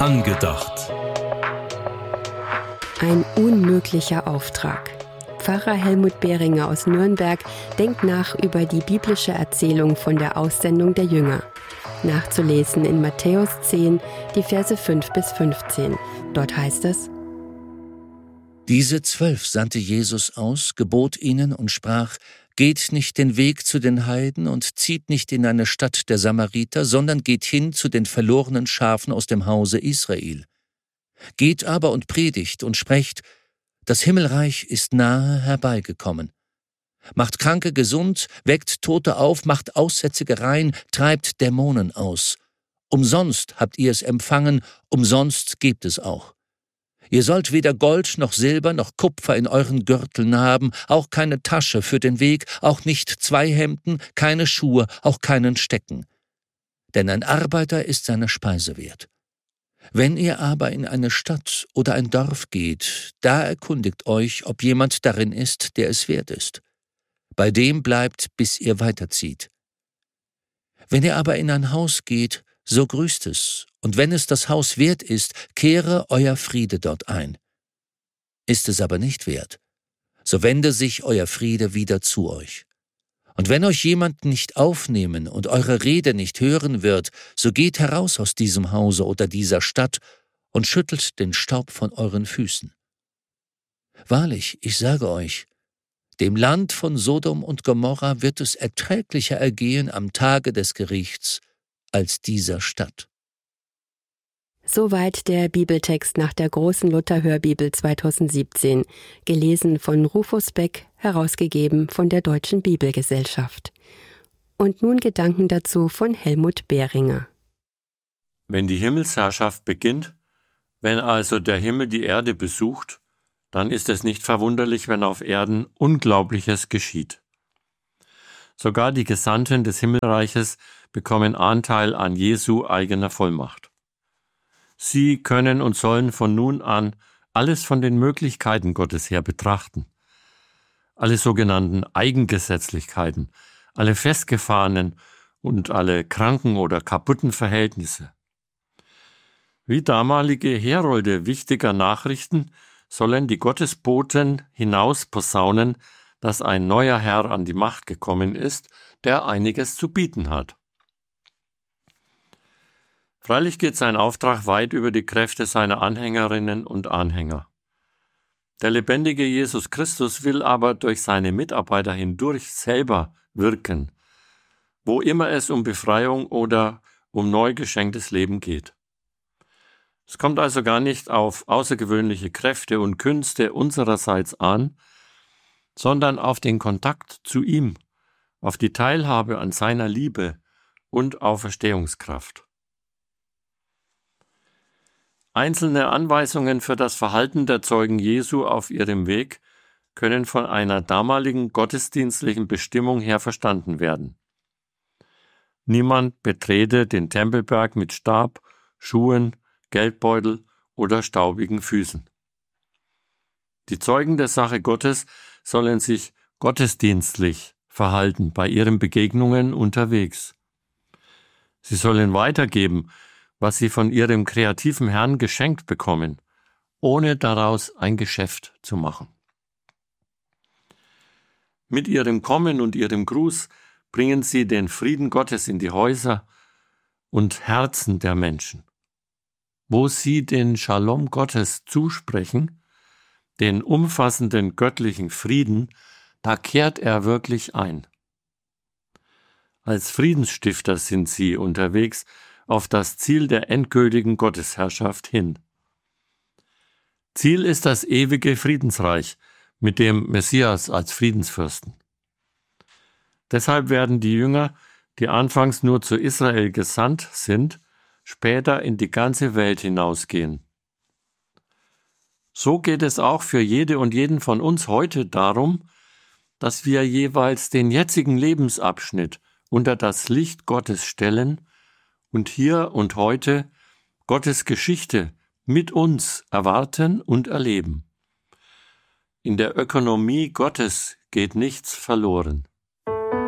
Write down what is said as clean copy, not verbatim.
Angedacht. Ein unmöglicher Auftrag. Pfarrer Helmut Behringer aus Nürnberg denkt nach über die biblische Erzählung von der Aussendung der Jünger. Nachzulesen in Matthäus 10, die Verse 5 bis 15. Dort heißt es: Diese 12 sandte Jesus aus, gebot ihnen und sprach: Geht nicht den Weg zu den Heiden und zieht nicht in eine Stadt der Samariter, sondern geht hin zu den verlorenen Schafen aus dem Hause Israel. Geht aber und predigt und sprecht: Das Himmelreich ist nahe herbeigekommen. Macht Kranke gesund, weckt Tote auf, macht Aussätzige rein, treibt Dämonen aus. Umsonst habt ihr es empfangen, umsonst gebt es auch. Ihr sollt weder Gold noch Silber noch Kupfer in euren Gürteln haben, auch keine Tasche für den Weg, auch nicht 2 Hemden, keine Schuhe, auch keinen Stecken. Denn ein Arbeiter ist seine Speise wert. Wenn ihr aber in eine Stadt oder ein Dorf geht, da erkundigt euch, ob jemand darin ist, der es wert ist. Bei dem bleibt, bis ihr weiterzieht. Wenn ihr aber in ein Haus geht, so grüßt es, und wenn es das Haus wert ist, kehre euer Friede dort ein. Ist es aber nicht wert, so wende sich euer Friede wieder zu euch. Und wenn euch jemand nicht aufnehmen und eure Rede nicht hören wird, so geht heraus aus diesem Hause oder dieser Stadt und schüttelt den Staub von euren Füßen. Wahrlich, ich sage euch, dem Land von Sodom und Gomorra wird es erträglicher ergehen am Tage des Gerichts als dieser Stadt. Soweit der Bibeltext nach der großen Luther-Hörbibel 2017, gelesen von Rufus Beck, herausgegeben von der Deutschen Bibelgesellschaft. Und nun Gedanken dazu von Helmut Behringer. Wenn die Himmelsherrschaft beginnt, wenn also der Himmel die Erde besucht, dann ist es nicht verwunderlich, wenn auf Erden Unglaubliches geschieht. Sogar die Gesandten des Himmelreiches bekommen Anteil an Jesu eigener Vollmacht. Sie können und sollen von nun an alles von den Möglichkeiten Gottes her betrachten. Alle sogenannten Eigengesetzlichkeiten, alle festgefahrenen und alle kranken oder kaputten Verhältnisse. Wie damalige Herolde wichtiger Nachrichten sollen die Gottesboten hinaus posaunen, dass ein neuer Herr an die Macht gekommen ist, der einiges zu bieten hat. Freilich geht sein Auftrag weit über die Kräfte seiner Anhängerinnen und Anhänger. Der lebendige Jesus Christus will aber durch seine Mitarbeiter hindurch selber wirken, wo immer es um Befreiung oder um neu geschenktes Leben geht. Es kommt also gar nicht auf außergewöhnliche Kräfte und Künste unsererseits an, sondern auf den Kontakt zu ihm, auf die Teilhabe an seiner Liebe und Auferstehungskraft. Einzelne Anweisungen für das Verhalten der Zeugen Jesu auf ihrem Weg können von einer damaligen gottesdienstlichen Bestimmung her verstanden werden. Niemand betrete den Tempelberg mit Stab, Schuhen, Geldbeutel oder staubigen Füßen. Die Zeugen der Sache Gottes sollen sich gottesdienstlich verhalten bei ihren Begegnungen unterwegs. Sie sollen weitergeben, was sie von ihrem kreativen Herrn geschenkt bekommen, ohne daraus ein Geschäft zu machen. Mit ihrem Kommen und ihrem Gruß bringen sie den Frieden Gottes in die Häuser und Herzen der Menschen. Wo sie den Shalom Gottes zusprechen, den umfassenden göttlichen Frieden, da kehrt er wirklich ein. Als Friedensstifter sind sie unterwegs auf das Ziel der endgültigen Gottesherrschaft hin. Ziel ist das ewige Friedensreich mit dem Messias als Friedensfürsten. Deshalb werden die Jünger, die anfangs nur zu Israel gesandt sind, später in die ganze Welt hinausgehen. So geht es auch für jede und jeden von uns heute darum, dass wir jeweils den jetzigen Lebensabschnitt unter das Licht Gottes stellen und hier und heute Gottes Geschichte mit uns erwarten und erleben. In der Ökonomie Gottes geht nichts verloren.